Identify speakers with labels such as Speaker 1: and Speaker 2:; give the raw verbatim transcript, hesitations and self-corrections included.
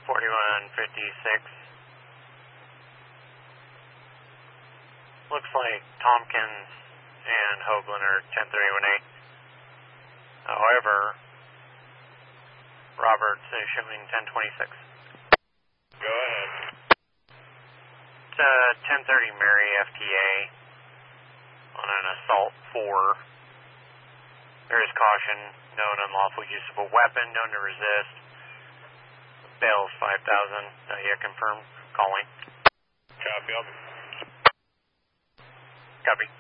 Speaker 1: forty-one fifty-six. Looks like Tompkins and Hoagland are ten thirty-one eight. However, Roberts is showing ten twenty-six.
Speaker 2: Go ahead.
Speaker 1: It's uh, ten thirty Mary F T A on an Assault four. There is caution, known unlawful use of a weapon, known to resist. Bales five thousand, not yet confirmed. Calling.
Speaker 2: Copy.
Speaker 1: Copy.